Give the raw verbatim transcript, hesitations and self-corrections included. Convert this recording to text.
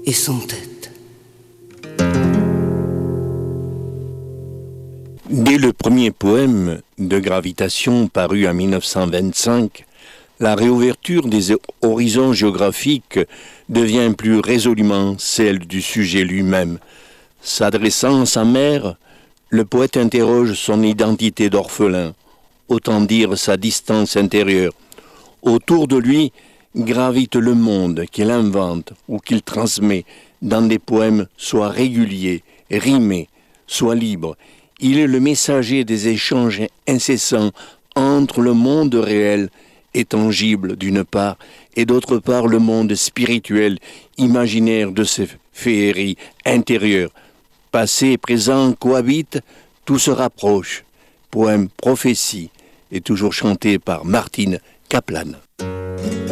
et sans tête. Dès le premier poème de Gravitation paru en mille neuf cent vingt-cinq, la réouverture des horizons géographiques devient plus résolument celle du sujet lui-même. S'adressant à sa mère, le poète interroge son identité d'orphelin, autant dire sa distance intérieure. Autour de lui gravite le monde qu'il invente ou qu'il transmet dans des poèmes soit réguliers, rimés, soit libres. Il est le messager des échanges incessants entre le monde réel et tangible d'une part, et d'autre part le monde spirituel, imaginaire de ses féeries intérieures. Passé et présent cohabitent, tout se rapproche. Poème Prophétie est toujours chanté par Martine Kaplan.